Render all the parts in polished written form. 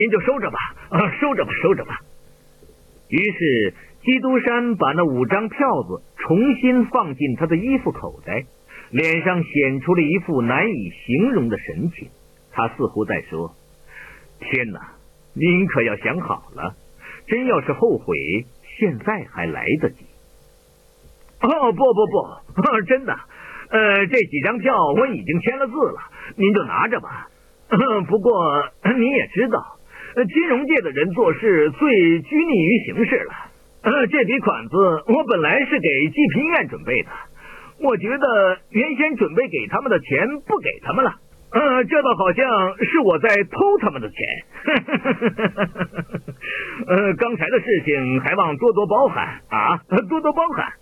您就收着吧，收着吧，收着吧。于是基督山把那5张票子重新放进他的衣服口袋，脸上显出了一副难以形容的神情。他似乎在说：天哪，您可要想好了，真要是后悔，现在还来得及。不，真的，这几张票我已经签了字了，您就拿着吧。不过您也知道，金融界的人做事最拘泥于形式了。这笔款子我本来是给济贫院准备的，我觉得原先准备给他们的钱不给他们了。这倒好像是我在偷他们的钱。刚才的事情还望多多包涵啊，多多包涵。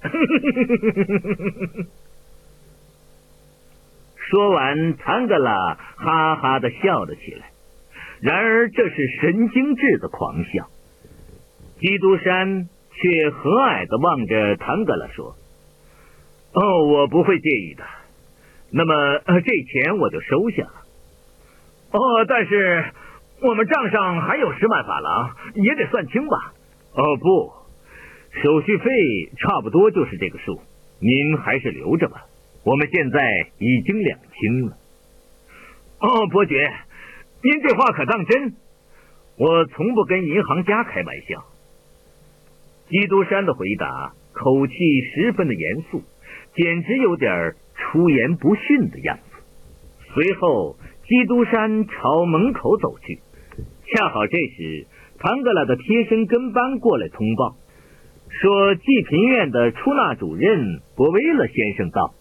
说完，唐格拉哈哈的笑了起来。然而这是神经质的狂笑。基督山却和蔼的望着唐格拉说：我不会介意的。那么这钱我就收下了。但是我们账上还有10万法郎，也得算清吧？不，手续费差不多就是这个数，您还是留着吧。我们现在已经两清了。伯爵，您这话可当真？我从不跟银行家开玩笑。基督山的回答口气十分的严肃，简直有点出言不逊的样子。随后基督山朝门口走去，恰好这时唐格拉的贴身跟班过来通报，说济贫院的出纳主任博威勒先生到。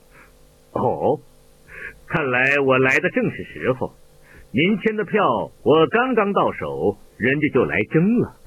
看来我来的正是时候，您签的票我刚刚到手，人家就来争了。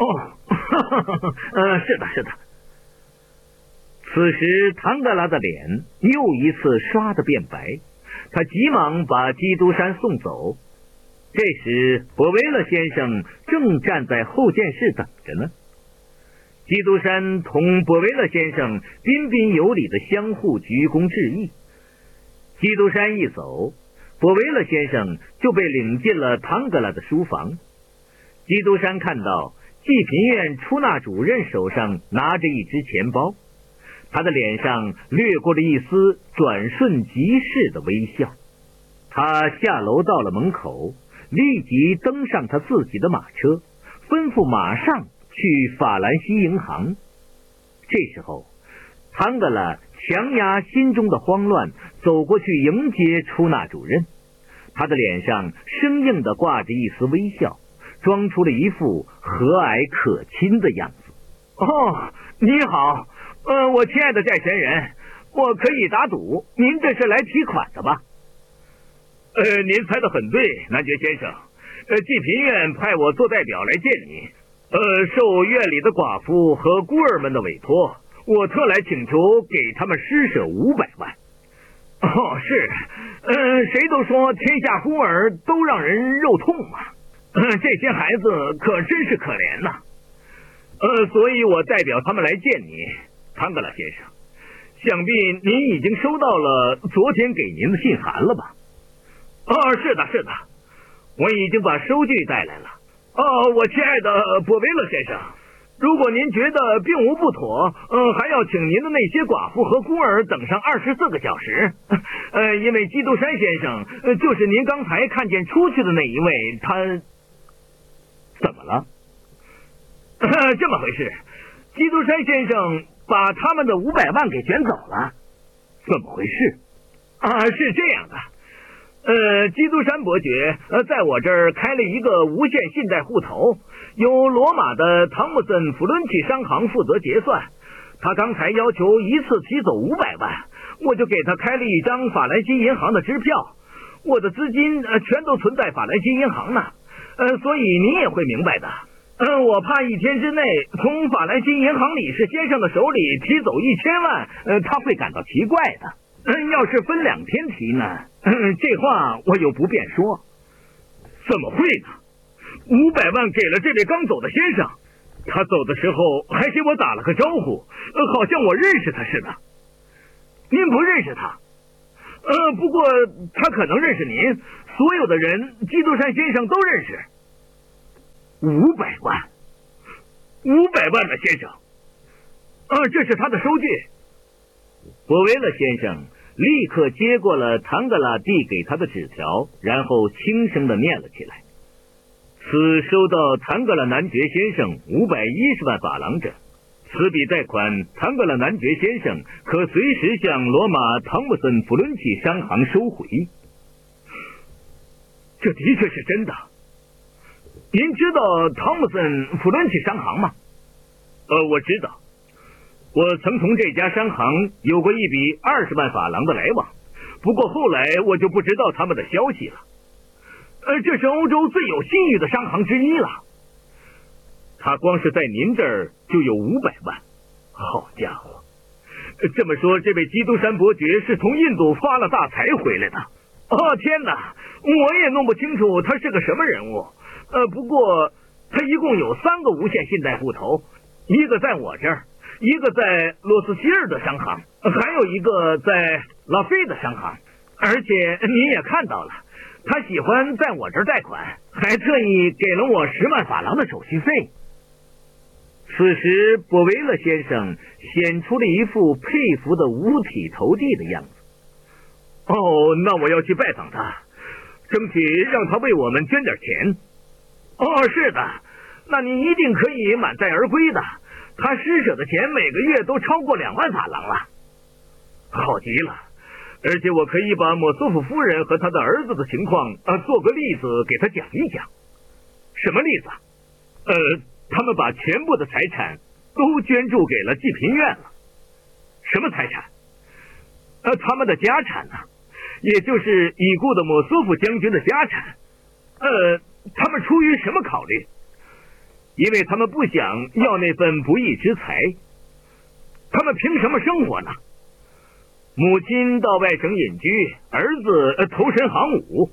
是的，是的。此时唐格拉的脸又一次刷得变白，他急忙把基督山送走。这时博威勒先生正站在后见室等着呢。基督山同博威勒先生彬彬有礼的相互鞠躬致意。基督山一走，博威勒先生就被领进了唐格拉的书房。基督山看到济贫院出纳主任手上拿着一只钱包，他的脸上掠过了一丝转瞬即逝的微笑。他下楼到了门口，立即登上他自己的马车，吩咐马上去法兰西银行。这时候唐格拉强压心中的慌乱，走过去迎接出纳主任。他的脸上生硬地挂着一丝微笑，装出了一副和蔼可亲的样子。你好，我亲爱的债权人，我可以打赌您这是来提款的吧？您猜得很对，男爵先生。济贫院派我做代表来见你，受院里的寡妇和孤儿们的委托，我特来请求给他们施舍500万。是，谁都说天下孤儿都让人肉痛嘛，这些孩子可真是可怜呐。所以我代表他们来见你，唐格拉先生。想必您已经收到了昨天给您的信函了吧？是的，是的，我已经把收据带来了。我亲爱的博维勒先生，如果您觉得并无不妥，还要请您的那些寡妇和孤儿等上24个小时。因为基督山先生就是您刚才看见出去的那一位，他怎么了？这么回事，基督山先生把他们的500万给卷走了。怎么回事？是这样的。基督山伯爵在我这儿开了一个无限信贷户头，由罗马的汤姆森弗伦奇商行负责结算。他刚才要求一次提走500万，我就给他开了一张法兰西银行的支票。我的资金全都存在法兰西银行呢，所以您也会明白的。我怕1天之内从法兰西银行理事先生的手里提走1000万，他会感到奇怪的。要是分2天提呢，这话我又不便说。怎么会呢？500万给了这位刚走的先生，他走的时候还给我打了个招呼，好像我认识他似的。您不认识他？不过他可能认识您，所有的人基督山先生都认识。 500万，500万呢，先生。这是他的收据。博维勒先生立刻接过了唐格拉递给他的纸条，然后轻声地念了起来：此收到唐格拉男爵先生510万法郎者，此笔贷款唐格拉男爵先生可随时向罗马汤姆森弗伦奇商行收回。这的确是真的。您知道汤姆森弗伦奇商行吗？我知道。我曾同这家商行有过一笔20万法郎的来往，不过后来我就不知道他们的消息了。这是欧洲最有信誉的商行之一了。他光是在您这儿就有500万，好家伙！这么说，这位基督山伯爵是从印度发了大财回来的。天哪，我也弄不清楚他是个什么人物。不过他一共有3个无限信贷户头，一个在我这儿，一个在罗斯希尔的商行，还有一个在拉菲的商行。而且您也看到了，他喜欢在我这儿贷款，还特意给了我10万法郎的手续费。此时博维勒先生显出了一副佩服的五体投地的样子。那我要去拜访他，争取让他为我们捐点钱。是的，那你一定可以满载而归的。他施舍的钱每个月都超过2万法郎了。好极了，而且我可以把莫索夫夫人和他的儿子的情况做个例子给他讲一讲。什么例子？他们把全部的财产都捐助给了济贫院了。什么财产？他们的家产呢，也就是已故的莫索夫将军的家产。他们出于什么考虑？因为他们不想要那份不义之财。他们凭什么生活呢？母亲到外省隐居，儿子投身行伍。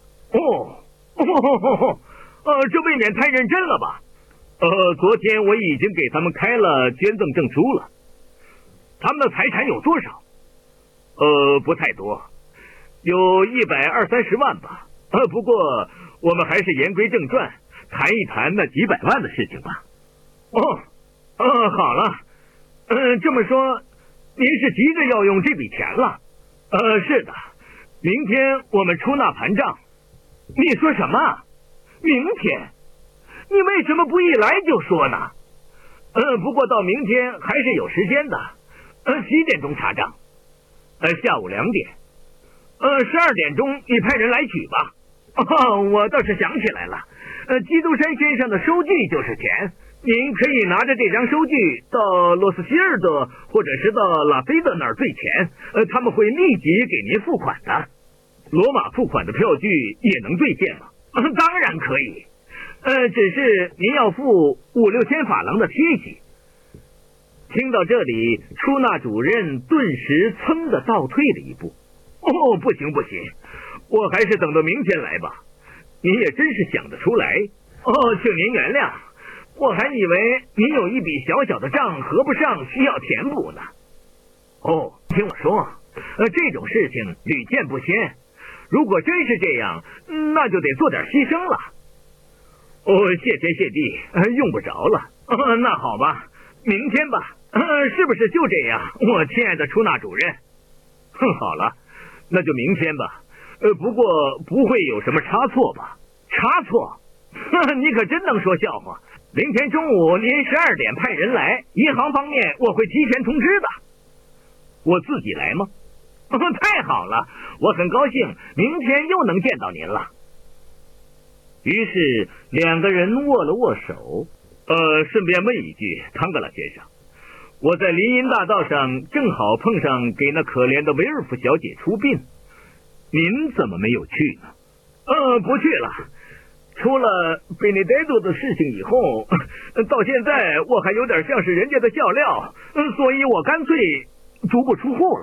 这未免太认真了吧？昨天我已经给他们开了捐赠证书了。他们的财产有多少？不太多，有120-130万吧。不过我们还是言归正传，谈一谈那几百万的事情吧。好了。这么说，您是急着要用这笔钱了？是的，明天我们出纳盘账。你说什么？明天？你为什么不一来就说呢？不过到明天还是有时间的。几点钟查账？下午2点。12点钟你派人来取吧。我倒是想起来了，基督山先生的收据就是钱。您可以拿着这张收据到罗斯希尔德或者是到拉菲德那儿兑钱，他们会立即给您付款的。罗马付款的票据也能兑现吗？当然可以。只是您要付5-6千法郎的贴息。听到这里，出纳主任顿时噌地倒退了一步。不行，我还是等到明天来吧。您也真是想得出来。请您原谅，我还以为您有一笔小小的账合不上，需要填补呢。听我说，这种事情屡见不鲜。如果真是这样，那就得做点牺牲了。谢天谢地，用不着了。那好吧，明天吧。是不是就这样，我亲爱的出纳主任？好了，那就明天吧。不过不会有什么差错吧？差错？你可真能说笑话。明天中午您12点派人来，银行方面我会提前通知的。我自己来吗？太好了，我很高兴明天又能见到您了。于是2个人握了握手。顺便问一句，汤格拉先生，我在林荫大道上正好碰上给那可怜的维尔夫小姐出殡，您怎么没有去呢？不去了。出了贝内戴多的事情以后，到现在我还有点像是人家的笑料，所以我干脆足不出户了。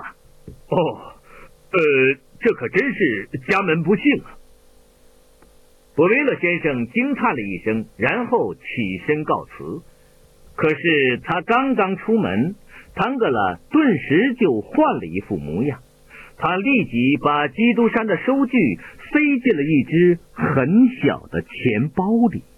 这可真是家门不幸啊。博维勒先生惊叹了一声，然后起身告辞。可是他刚刚出门，唐格拉顿时就换了一副模样。他立即把基督山的收据塞进了一只很小的钱包里。